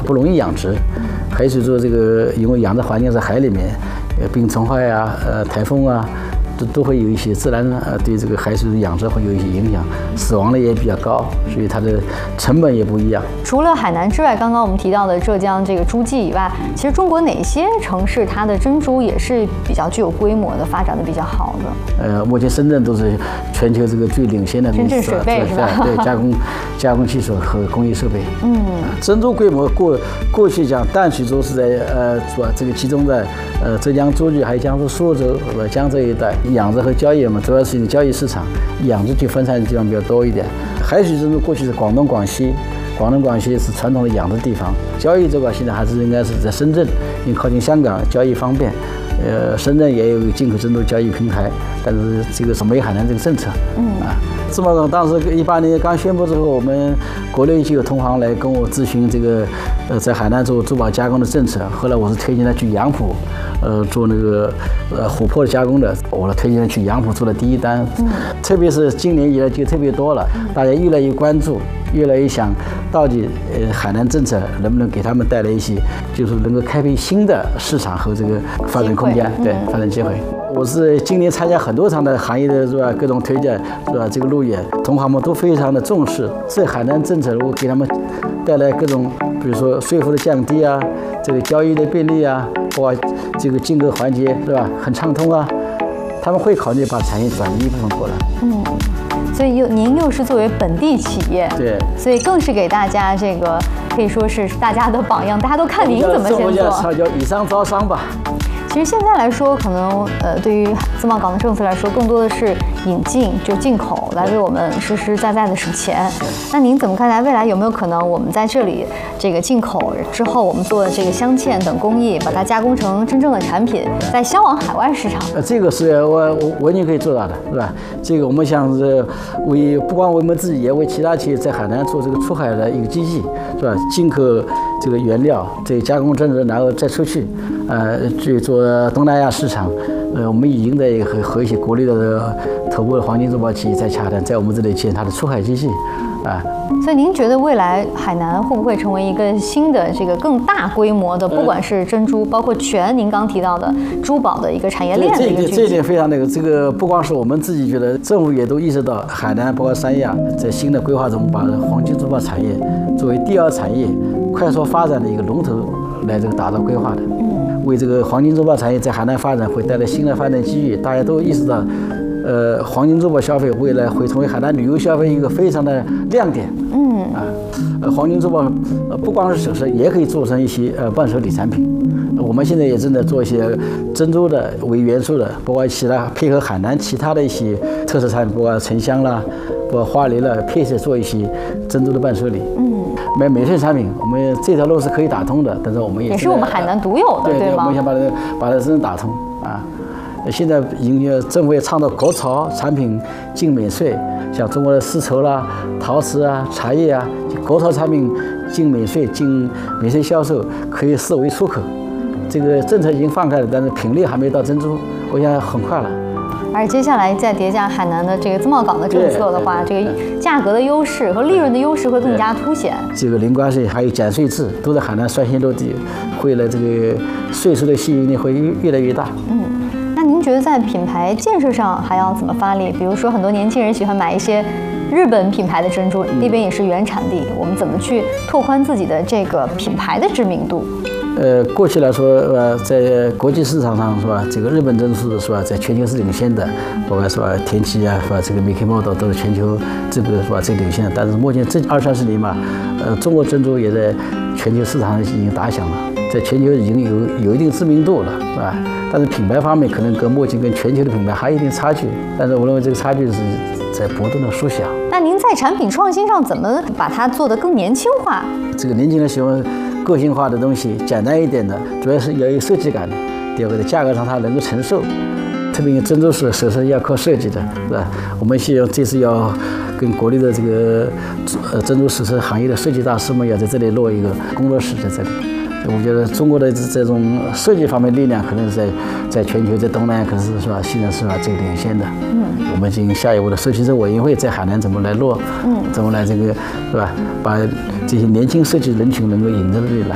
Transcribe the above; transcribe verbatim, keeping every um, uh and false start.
不容易养殖。海水族这个因为养殖环境在海里面，呃，病虫害啊，呃，台风啊。都都会有一些自然呃对这个海水的养殖会有一些影响，死亡率也比较高，所以它的成本也不一样。除了海南之外，刚刚我们提到的浙江这个诸暨以外，其实中国哪些城市它的珍珠也是比较具有规模的，发展的比较好的？呃，目前深圳都是全球这个最领先的深圳水贝是吧？ 对，加工加工技术和工业设备。 嗯， 珍珠规模过过去讲淡水族是在呃主要这个集中在呃浙江诸暨还有江苏苏州和江浙一带。养殖和交易嘛，主要是一个交易市场，养殖就分散的地方比较多一点。海水珍珠过去是广东、广西，广东、广西是传统的养殖地方。交易这块现在还是应该是在深圳，因为靠近香港，交易方便。呃，深圳也有进口珍珠交易平台，但是这个是没有海南这个政策。嗯啊，自贸港当时一八年刚宣布之后，我们国内就有同行来跟我咨询这个，呃，在海南做珠宝加工的政策。后来我是推荐他去杨浦，呃，做那个呃琥珀的加工的。我来推荐他去杨浦做的第一单。嗯，特别是今年以来就特别多了，大家越来越关注。越来越想，到底呃海南政策能不能给他们带来一些，就是能够开辟新的市场和这个发展空间，对发展机会。我是今年参加很多场的行业的是吧各种推荐是吧这个路演，同行们都非常的重视。这海南政策如果给他们带来各种，比如说税负的降低啊，这个交易的便利啊，包括这个进口环节是吧很畅通啊，他们会考虑把产业转移一部分过来。嗯。 所以又您又是作为本地企业， 对， 所以更是给大家这个可以说是大家的榜样，大家都看您怎么先做。 叫以商招商吧。 其实现在来说，可能呃，对于自贸港的政策来说，更多的是引进，就进口来为我们实实在在的省钱。那您怎么看待未来有没有可能，我们在这里这个进口之后，我们做的这个镶嵌等工艺，把它加工成真正的产品，再销往海外市场？ 呃，这个是我我完全可以做到的，是吧？这个我们想是为不光为我们自己，也为其他企业在海南做这个出海的一个基地，是吧？进口这个原料，这个加工成品，然后再出去，呃，去做东南亚市场。呃，我们已经在和和一些国内的头部的黄金珠宝企业在洽谈，在我们这里建它的出海基地，啊。 所以您觉得未来海南会不会成为一个新的这个更大规模的，不管是珍珠，包括全您刚提到的珠宝的一个产业链的一个聚集？ 这一点非常那个，这个不光是我们自己觉得，政府也都意识到海南包括三亚在新的规划中，把黄金珠宝产业作为第二产业快速发展的一个龙头来这个打造规划的。为这个黄金珠宝产业在海南发展会带来新的发展机遇，大家都意识到，呃，黄金珠宝消费未来会成为海南旅游消费一个非常的亮点。嗯啊，呃，黄金珠宝呃不光是首饰，也可以做成一些呃伴手礼产品。我们现在也正在做一些珍珠的为元素的，包括其他配合海南其他的一些特色产品，包括沉香啦，包括花梨啦，配色做一些珍珠的伴手礼。嗯。买美穗产品，我们这条路是可以打通的，但是我们也也是我们海南独有的， 对对吗？ 我们想把它把它真正打通啊！现在已经政府也倡导国潮产品进免税，像中国的丝绸啦、陶瓷啊、茶叶啊，国潮产品进免税、进免税销售，可以视为出口。这个政策已经放开了，但是品类还没到珍珠，我想很快了。 而接下来再叠加海南的这个自贸港的政策的话，这个价格的优势和利润的优势会更加凸显。 这个零关税还有减税制都在海南率先落地，会来这个税收的吸引力会越越来越大。 嗯，那您觉得在品牌建设上还要怎么发力？比如说很多年轻人喜欢买一些日本品牌的珍珠，那边也是原产地，我们怎么去拓宽自己的这个品牌的知名度？ 呃，过去来说，呃，在国际市场上是吧，这个日本珍珠是吧，在全球是领先的，包括是吧，田七啊，是吧，这个 Mickey Model 都是全球这个是吧，最领先的。但是目前这二三十年嘛，呃，中国珍珠也在全球市场上已经打响了，在全球已经有有一定知名度了，是吧？但是品牌方面可能跟目前跟全球的品牌还有一定差距，但是我认为这个差距是在不断的缩小。 那您在产品创新上怎么把它做得更年轻化？ 这个年轻人喜欢个性化的东西，简单一点的，主要是要有设计感的。第二个，在价格上它能够承受，特别珍珠是首饰要靠设计的，是吧？我们希望这次要跟国内的这个呃珍珠首饰行业的设计大师们要在这里落一个工作室在这里。我觉得中国的这种设计方面力量可能是在在全球，在东南亚可是是吧，现在是吧这个领先的。嗯，我们进行下一步的设计师委员会在海南怎么来落，嗯，怎么来这个是吧，把这些年轻设计人群能够引到这里来。